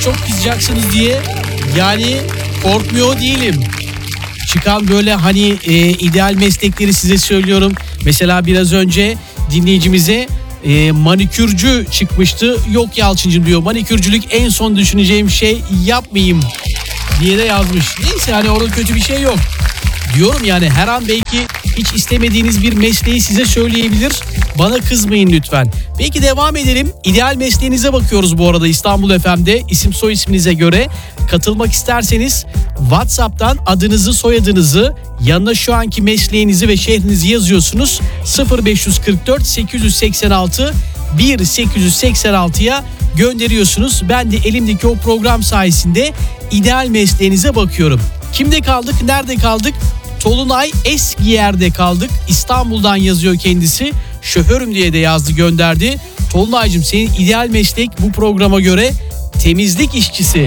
çok kızacaksınız diye yani korkmuyor değilim. Çıkan böyle hani ideal meslekleri size söylüyorum. Mesela biraz önce dinleyicimize manikürcü çıkmıştı. Yok Yalçıncığım diyor, manikürcülük en son düşüneceğim şey, yapmayayım diye de yazmış. Neyse hani orada kötü bir şey yok. Diyorum yani her an belki hiç istemediğiniz bir mesleği size söyleyebilir. Bana kızmayın lütfen. Peki devam edelim. İdeal mesleğinize bakıyoruz bu arada İstanbul FM'de. İsim soy isminize göre katılmak isterseniz WhatsApp'tan adınızı, soyadınızı, yanına şu anki mesleğinizi ve şehrinizi yazıyorsunuz. 0544 886 1886'ya gönderiyorsunuz. Ben de elimdeki o program sayesinde ideal mesleğinize bakıyorum. Kimde kaldık? Nerede kaldık? Tolunay Eskiyer'de kaldık. İstanbul'dan yazıyor kendisi. Şoförüm diye de yazdı, gönderdi. Tolunay'cığım senin ideal meslek bu programa göre temizlik işçisi.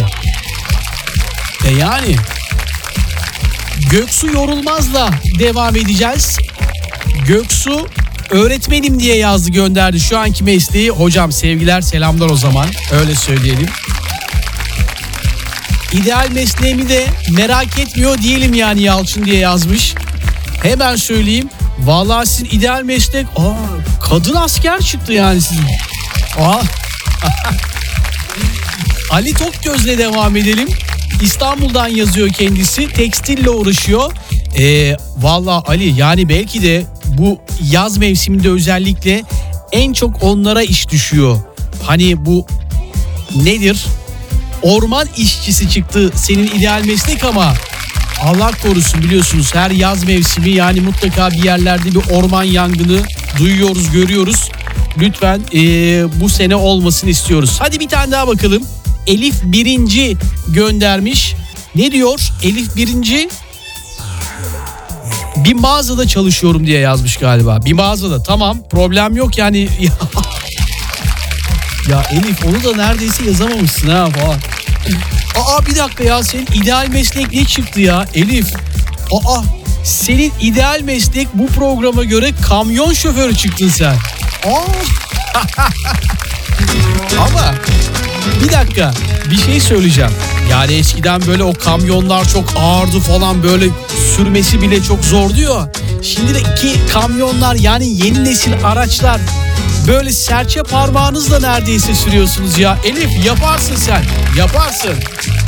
Yani Göksu Yorulmaz'la devam edeceğiz. Göksu öğretmenim diye yazdı, gönderdi şu anki mesleği. Hocam sevgiler selamlar o zaman, öyle söyleyelim. İdeal mesleğimi de merak etmiyor diyelim yani Yalçın diye yazmış. Hemen söyleyeyim. Vallahi sizin ideal meslek kadın asker çıktı yani sizin. Ali Tokgöz'le devam edelim. İstanbul'dan yazıyor kendisi. Tekstille uğraşıyor. Vallahi Ali yani belki de bu yaz mevsiminde özellikle en çok onlara iş düşüyor. Hani bu nedir? Orman işçisi çıktı senin ideal meslek ama Allah korusun, biliyorsunuz her yaz mevsimi yani mutlaka bir yerlerde bir orman yangını duyuyoruz, görüyoruz. Lütfen bu sene olmasını istiyoruz. Hadi bir tane daha bakalım. Elif Birinci göndermiş. Ne diyor? Elif Birinci bir mağazada çalışıyorum diye yazmış galiba. Bir mağazada, tamam, problem yok yani. Ya Elif onu da neredeyse yazamamışsın ha falan. Bir dakika ya, senin ideal meslek ne çıktı ya Elif? Senin ideal meslek bu programa göre kamyon şoförü çıktın sen. Ama bir dakika, bir şey söyleyeceğim. Yani eskiden böyle o kamyonlar çok ağırdı falan, böyle sürmesi bile çok zordu ya. Şimdiki kamyonlar yani yeni nesil araçlar böyle serçe parmağınızla neredeyse sürüyorsunuz ya. Elif yaparsın sen, yaparsın.